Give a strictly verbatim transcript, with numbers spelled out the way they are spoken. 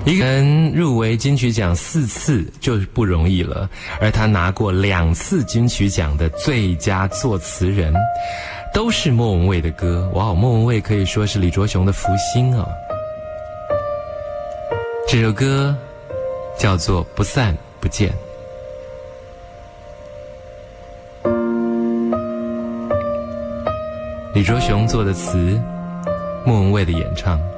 一个人入围金曲奖四次就不容易了，而他拿过两次金曲奖的最佳作词人，都是莫文蔚的歌。哇，莫文蔚可以说是李卓雄的福星啊。这首歌叫做《不散不见》，李卓雄做的词，莫文蔚的演唱。